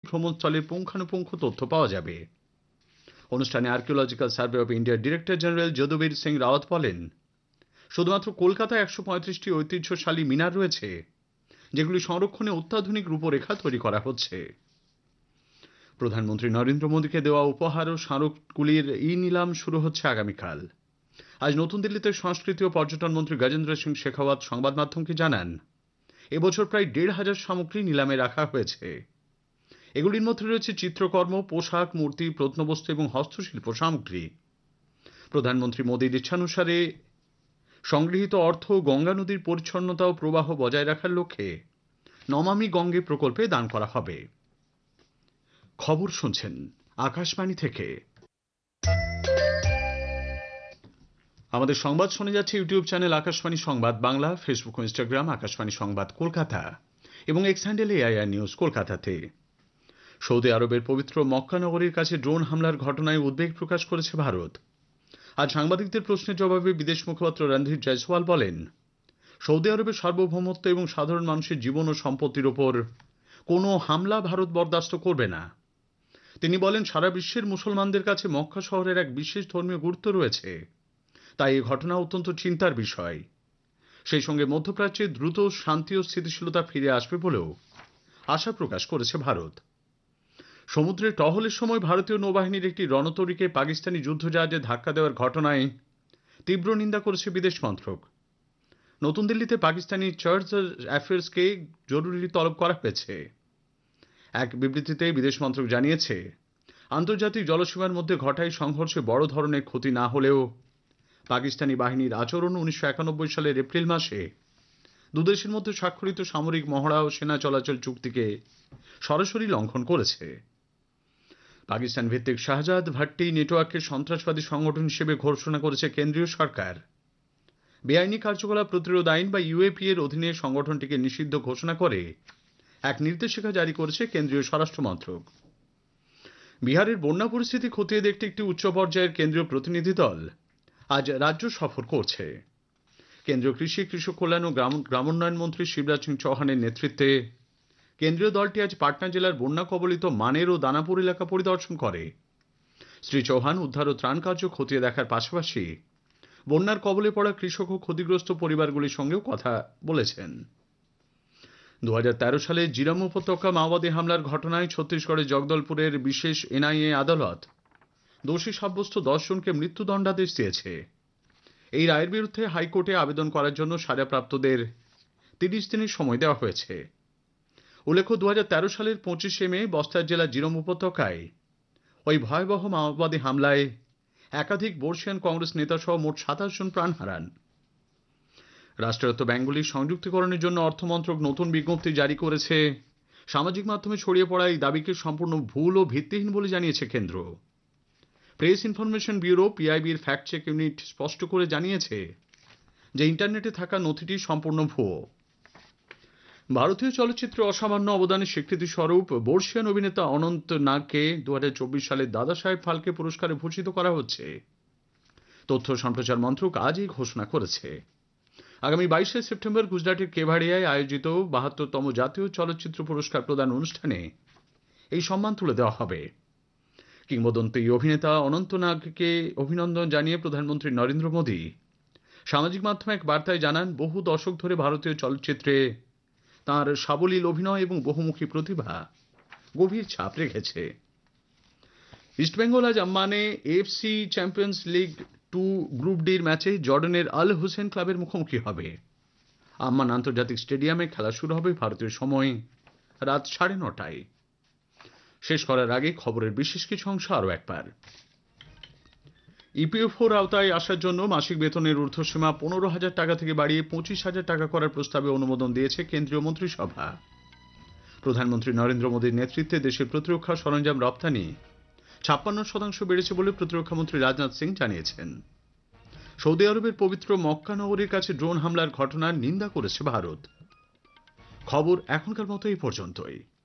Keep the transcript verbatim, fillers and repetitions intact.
ভ্রমণস্থলের পুঙ্খানুপুঙ্খ তথ্য পাওয়া যাবে। অনুষ্ঠানে আর্কিওলজিক্যাল সার্ভে অব ইন্ডিয়ার ডিরেক্টর জেনারেল যদুবীর সিং রাওয়াত বলেন, শুধুমাত্র কলকাতায় একশো পঁয়ত্রিশটি ঐতিহ্যশালী মিনার রয়েছে, যেগুলি সংরক্ষণে অত্যাধুনিক রূপরেখা তৈরি করা হচ্ছে। প্রধানমন্ত্রী নরেন্দ্র মোদীকে দেওয়া উপহার ও স্মারকগুলির ই নিলাম শুরু হচ্ছে আগামীকাল। আজ নতুন দিল্লিতে সংস্কৃতি ও পর্যটন মন্ত্রী গজেন্দ্র সিং শেখাওয়াত সংবাদ মাধ্যমকে জানান, এবছর প্রায় দেড় হাজার সামগ্রী নিলামে রাখা হয়েছে। এগুলির মধ্যে রয়েছে চিত্রকর্ম, পোশাক, মূর্তি, প্রত্নবস্তু এবং হস্তশিল্প সামগ্রী। প্রধানমন্ত্রী মোদীর ইচ্ছানুসারে সংগৃহীত অর্থ গঙ্গা নদীর পরিচ্ছন্নতা ও প্রবাহ বজায় রাখার লক্ষ্যে নমামি গঙ্গে প্রকল্পে দান করা হবে। খবর শুনছেন আকাশবাণী থেকে। আমাদের সংবাদ শোনা যাচ্ছে ইউটিউব চ্যানেল আকাশবাণী সংবাদ বাংলা, ফেসবুক ও ইনস্টাগ্রাম আকাশবাণী সংবাদ কলকাতা এবং এক্স হ্যান্ডেল এআইআর নিউজ কলকাতাতে। সৌদি আরবের পবিত্র মক্কা নগরীর কাছে ড্রোন হামলার ঘটনায় উদ্বেগ প্রকাশ করেছে ভারত। আজ সাংবাদিকদের প্রশ্নের জবাবে বিদেশ মুখপাত্র রণধীর জয়সওয়াল বলেন, সৌদি আরবের সার্বভৌমত্ব এবং সাধারণ মানুষের জীবন ও সম্পত্তির ওপর কোনো হামলা ভারত বরদাস্ত করবে না। তিনি বলেন, সারা বিশ্বের মুসলমানদের কাছে মক্কা শহরের এক বিশেষ ধর্মীয় গুরুত্ব রয়েছে, তাই এই ঘটনা অত্যন্ত চিন্তার বিষয়। সেই সঙ্গে মধ্যপ্রাচ্যে দ্রুত শান্তি ও স্থিতিশীলতা ফিরে আসবে বলেও আশা প্রকাশ করেছে ভারত। সমুদ্রে টহলের সময় ভারতীয় নৌবাহিনীর একটি রণতরীকে পাকিস্তানি যুদ্ধজাহাজে ধাক্কা দেওয়ার ঘটনায় তীব্র নিন্দা করেছে বিদেশ মন্ত্রক। নতুন দিল্লিতে পাকিস্তানি চার্জ অ্যাফেয়ার্সকে জরুরি তলব করা হয়েছে। এক বিবৃতিতে বিদেশ মন্ত্রক জানিয়েছে, আন্তর্জাতিক জলসীমার মধ্যে ঘটা এই সংঘর্ষে বড় ধরনের ক্ষতি না হলেও পাকিস্তানি বাহিনীর আচরণ উনিশশো একানব্বই সালের এপ্রিল মাসে দুদেশের মধ্যে স্বাক্ষরিত সামরিক মহড়া ও সেনা চলাচল চুক্তিকে সরাসরি লঙ্ঘন করেছে। পাকিস্তান ভিত্তিক শাহজাদ ভাট্টি নেটওয়ার্ককে সন্ত্রাসবাদী সংগঠন হিসেবে ঘোষণা করেছে কেন্দ্রীয় সরকার। বেআইনি কার্যকলাপ প্রতিরোধ আইন বা ইউএপি এর অধীনে সংগঠনটিকে নিষিদ্ধ ঘোষণা করে এক নির্দেশিকা জারি করেছে কেন্দ্রীয় স্বরাষ্ট্র মন্ত্রক। বিহারের বন্যা পরিস্থিতি খতিয়ে দেখতে একটি উচ্চ পর্যায়ের কেন্দ্রীয় প্রতিনিধি দল আজ রাজ্য সফর করছে। কেন্দ্রীয় কৃষি, কৃষক কল্যাণ ও গ্রামোন্নয়ন মন্ত্রী শিবরাজ সিং চৌহানের নেতৃত্বে কেন্দ্রীয় দলটি আজ পাটনা জেলার বন্যা কবলিত মানের ও দানাপুর এলাকা পরিদর্শন করে। শ্রী চৌহান উদ্ধার ও ত্রাণ কার্য খতিয়ে দেখার পাশাপাশি বন্যার কবলে পড়া কৃষক ও ক্ষতিগ্রস্ত পরিবারগুলির সঙ্গেও কথা বলেছেন। দু হাজার তেরো সালে জিরাম উপত্যকা মাওবাদী হামলার ঘটনায় ছত্তিশগড়ের জগদলপুরের বিশেষ এনআইএ আদালত দোষী সাব্যস্ত দশ জনকে মৃত্যুদণ্ডাদেশ দিয়েছে। এই রায়ের বিরুদ্ধে হাইকোর্টে আবেদন করার জন্য সাজাপ্রাপ্তদের তিরিশ দিনের সময় দেওয়া হয়েছে। উল্লেখ্য, দু হাজার তেরো সালের পঁচিশে মে বস্তার জেলার জিরম উপত্যকায় ওই ভয়াবহ মাওবাদী হামলায় একাধিক বর্ষিয়ান কংগ্রেস নেতা সহ মোট সাতাশ জন প্রাণ হারান। রাষ্ট্রায়ত্ত ব্যাংকগুলির সংযুক্তিকরণের জন্য অর্থমন্ত্রক নতুন বিজ্ঞপ্তি জারি করেছে। সামাজিক মাধ্যমে ছড়িয়ে পড়া এই দাবিকে সম্পূর্ণ ভুল ও ভিত্তিহীন বলে জানিয়েছে কেন্দ্র। Press information bureau পিআইবির fact check unit স্পষ্ট করে জানিয়েছে যে ইন্টারনেটে থাকা নথিটি সম্পূর্ণ ভুয়ো। ভারতীয় চলচ্চিত্রে অসামান্য অবদানের স্বীকৃতি স্বরূপ বর্ষিয়ান অভিনেতা অনন্ত নাগকে দু হাজার চব্বিশ সালে দাদা সাহেব ফালকে পুরস্কারে ভূষিত করা হচ্ছে। তথ্য সম্প্রচার মন্ত্রক আজ এই ঘোষণা করেছে। আগামী বাইশে সেপ্টেম্বর গুজরাটের কেভাড়িয়ায় আয়োজিত বাহাত্তরতম জাতীয় চলচ্চিত্র পুরস্কার প্রদান অনুষ্ঠানে এই সম্মান তুলে দেওয়া হবে। কিংবদন্তি অভিনেতা অনন্ত নাগকে অভিনন্দন জানিয়ে প্রধানমন্ত্রী নরেন্দ্র মোদী সামাজিক মাধ্যমে এক বার্তায় জানান, বহু দশক ধরে ভারতীয় চলচ্চিত্রে তাঁর সাবলীল অভিনয় এবং বহুমুখী প্রতিভা গভীর ছাপ রেখেছে। ইস্টবেঙ্গল আজ আম্মানে AFC champions league two group ডির ম্যাচে জর্ডানের আল হুসেন ক্লাবের মুখোমুখি হবে। আম্মান আন্তর্জাতিক স্টেডিয়ামে খেলা শুরু হবে ভারতীয় সময় রাত সাড়ে নটায়। শেষ করার আগে খবরের বিশেষ কিছু অংশ আরও একবার। ইপিএফওর আওতায় আসার জন্য মাসিক বেতনের ঊর্ধ্বসীমা পনেরো হাজার টাকা থেকে বাড়িয়ে পঁচিশ হাজার টাকা করার প্রস্তাবে অনুমোদন দিয়েছে কেন্দ্রীয় মন্ত্রিসভা। প্রধানমন্ত্রী নরেন্দ্র মোদীর নেতৃত্বে দেশের প্রতিরক্ষা সরঞ্জাম রপ্তানি ছাপ্পান্ন শতাংশ বেড়েছে বলে প্রতিরক্ষামন্ত্রী রাজনাথ সিং জানিয়েছেন। সৌদি আরবের পবিত্র মক্কা নগরীর কাছে ড্রোন হামলার ঘটনার নিন্দা করেছে ভারত। খবর এখনকার মতো এই পর্যন্তই।